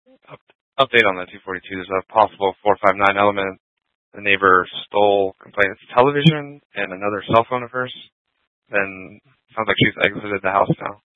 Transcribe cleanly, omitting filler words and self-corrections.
Update on the 242. There's a possible 459 element. The neighbor stole complainant's television and another cell phone of hers. Then sounds like she's exited the house now.